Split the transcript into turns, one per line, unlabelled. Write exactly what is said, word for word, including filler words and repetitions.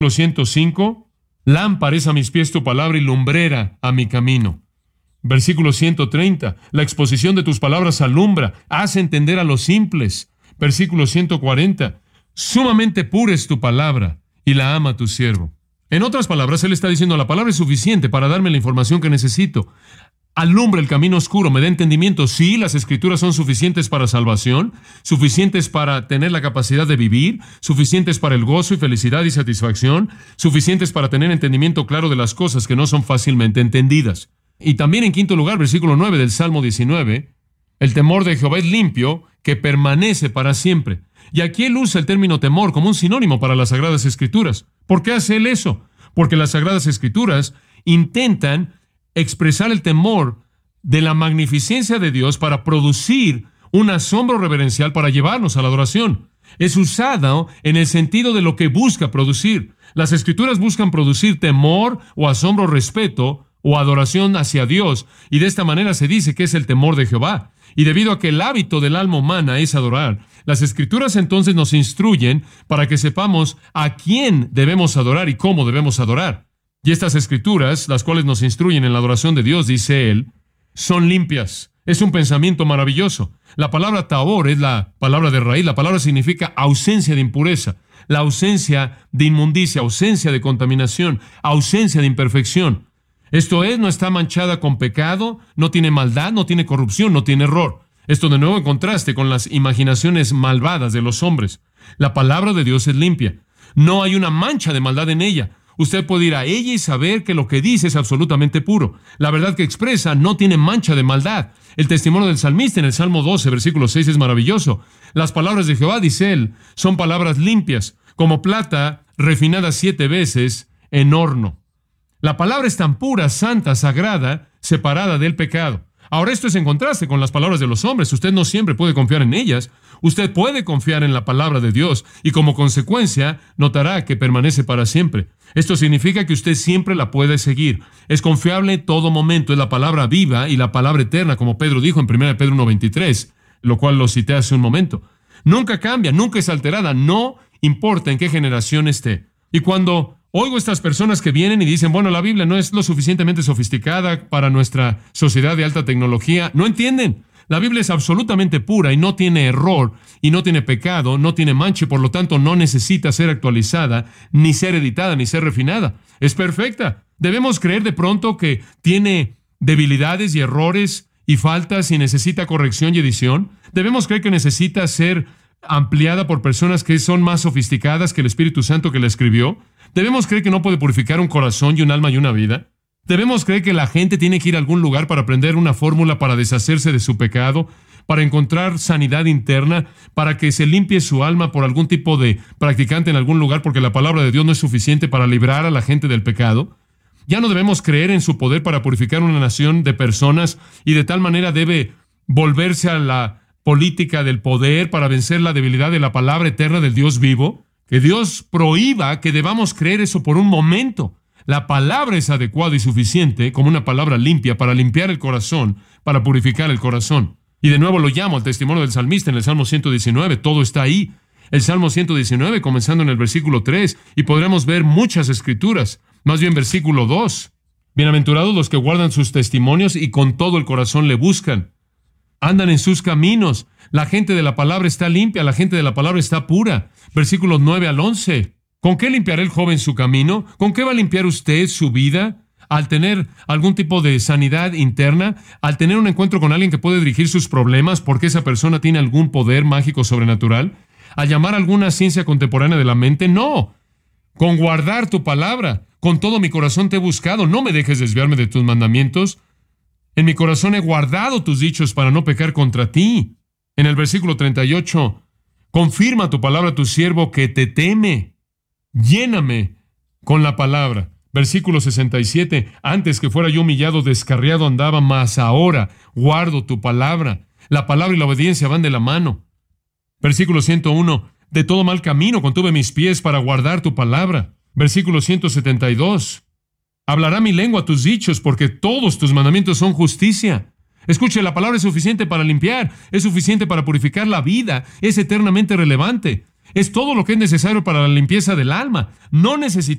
ciento cinco, lámpara es a mis pies tu palabra y lumbrera a mi camino. Versículo ciento treinta, la exposición de tus palabras alumbra, hace entender a los simples. Versículo ciento cuarenta, sumamente pura es tu palabra y la ama tu siervo. En otras palabras, él está diciendo, la palabra es suficiente para darme la información que necesito. Alumbra el camino oscuro, me da entendimiento. Sí, las escrituras son suficientes para salvación, suficientes para tener la capacidad de vivir, suficientes para el gozo y felicidad y satisfacción, suficientes para tener entendimiento claro de las cosas que no son fácilmente entendidas. Y también en quinto lugar, versículo nueve del Salmo diecinueve, el temor de Jehová es limpio, que permanece para siempre. Y aquí él usa el término temor como un sinónimo para las Sagradas Escrituras. ¿Por qué hace él eso? Porque las Sagradas Escrituras intentan expresar el temor de la magnificencia de Dios para producir un asombro reverencial para llevarnos a la adoración. Es usado en el sentido de lo que busca producir. Las Escrituras buscan producir temor o asombro, respeto o adoración hacia Dios, y de esta manera se dice que es el temor de Jehová. Y debido a que el hábito del alma humana es adorar, las Escrituras entonces nos instruyen para que sepamos a quién debemos adorar y cómo debemos adorar. Y estas Escrituras, las cuales nos instruyen en la adoración de Dios, dice él, son limpias. Es un pensamiento maravilloso. La palabra tahor es la palabra de raíz. La palabra significa ausencia de impureza, la ausencia de inmundicia, ausencia de contaminación, ausencia de imperfección. Esto es, no está manchada con pecado, no tiene maldad, no tiene corrupción, no tiene error. Esto de nuevo en contraste con las imaginaciones malvadas de los hombres. La palabra de Dios es limpia. No hay una mancha de maldad en ella. Usted puede ir a ella y saber que lo que dice es absolutamente puro. La verdad que expresa no tiene mancha de maldad. El testimonio del salmista en el Salmo doce, versículo seis es maravilloso. Las palabras de Jehová, dice él, son palabras limpias, como plata refinada siete veces en horno. La palabra es tan pura, santa, sagrada, separada del pecado. Ahora, esto es en contraste con las palabras de los hombres. Usted no siempre puede confiar en ellas. Usted puede confiar en la palabra de Dios y como consecuencia notará que permanece para siempre. Esto significa que usted siempre la puede seguir. Es confiable en todo momento. Es la palabra viva y la palabra eterna, como Pedro dijo en primera de Pedro uno veintitrés, lo cual lo cité hace un momento. Nunca cambia, nunca es alterada, no importa en qué generación esté. Y cuando oigo estas personas que vienen y dicen, bueno, la Biblia no es lo suficientemente sofisticada para nuestra sociedad de alta tecnología, no entienden. La Biblia es absolutamente pura y no tiene error, y no tiene pecado, no tiene mancha, y por lo tanto no necesita ser actualizada, ni ser editada, ni ser refinada. Es perfecta. Debemos creer de pronto que tiene debilidades y errores y faltas y necesita corrección y edición. Debemos creer que necesita ser ampliada por personas que son más sofisticadas que el Espíritu Santo que la escribió. Debemos creer que no puede purificar un corazón y un alma y una vida. Debemos creer que la gente tiene que ir a algún lugar para aprender una fórmula para deshacerse de su pecado, para encontrar sanidad interna, para que se limpie su alma por algún tipo de practicante en algún lugar, porque la palabra de Dios no es suficiente para librar a la gente del pecado. Ya no debemos creer en su poder para purificar una nación de personas y de tal manera debe volverse a la política del poder para vencer la debilidad de la palabra eterna del Dios vivo. Que Dios prohíba que debamos creer eso por un momento. La palabra es adecuada y suficiente como una palabra limpia para limpiar el corazón, para purificar el corazón. Y de nuevo lo llamo al testimonio del salmista en el Salmo ciento diecinueve. Todo está ahí. El Salmo ciento diecinueve, comenzando en el versículo tres, y podremos ver muchas escrituras. Más bien versículo dos. Bienaventurados los que guardan sus testimonios y con todo el corazón le buscan. Andan en sus caminos. La gente de la palabra está limpia, la gente de la palabra está pura. Versículos nueve al once. ¿Con qué limpiará el joven su camino? ¿Con qué va a limpiar usted su vida? Al tener algún tipo de sanidad interna, al tener un encuentro con alguien que puede dirigir sus problemas porque esa persona tiene algún poder mágico sobrenatural, al llamar a alguna ciencia contemporánea de la mente, no. Con guardar tu palabra, con todo mi corazón te he buscado, no me dejes desviarme de tus mandamientos. En mi corazón he guardado tus dichos para no pecar contra ti. En el versículo treinta y ocho, confirma tu palabra a tu siervo que te teme. Lléname con la palabra. Versículo sesenta y siete, antes que fuera yo humillado, descarriado andaba, mas ahora guardo tu palabra. La palabra y la obediencia van de la mano. Versículo ciento uno, de todo mal camino contuve mis pies para guardar tu palabra. Versículo ciento setenta y dos, hablará mi lengua tus dichos, porque todos tus mandamientos son justicia. Escuche, la palabra es suficiente para limpiar, es suficiente para purificar la vida, es eternamente relevante. Es todo lo que es necesario para la limpieza del alma. No necesitamos